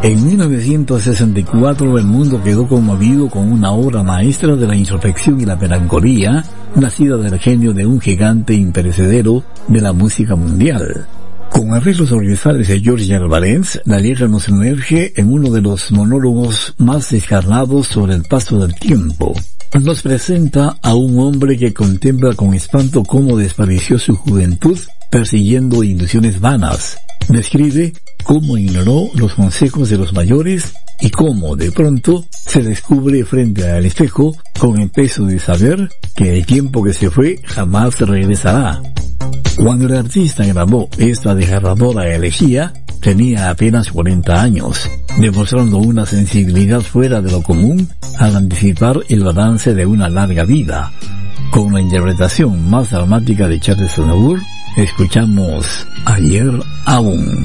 En 1964 el mundo quedó conmovido con una obra maestra de la introspección y la melancolía, nacida del genio de un gigante imperecedero de la música mundial. Con arreglos orquestales de George Alvarez, la letra nos sumerge en uno de los monólogos más descarnados sobre el paso del tiempo. Nos presenta a un hombre que contempla con espanto cómo desperdició su juventud persiguiendo ilusiones vanas. Describe cómo ignoró los consejos de los mayores y cómo de pronto se descubre frente al espejo con el peso de saber que el tiempo que se fue jamás regresará. Cuando el artista grabó esta desgarradora elegía, tenía apenas 40 años, demostrando una sensibilidad fuera de lo común al anticipar el balance de una larga vida. Con la interpretación más dramática de Charles Aznavour, escuchamos Ayer Aún.